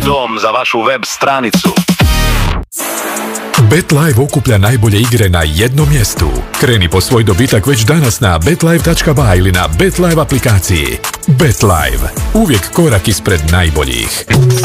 dom za vašu web stranicu. BetLive okuplja najbolje igre na jednom mjestu. Kreni po svoj dobitak već danas na betlive.ba ili na BetLive aplikaciji. BetLive. Uvijek korak ispred najboljih.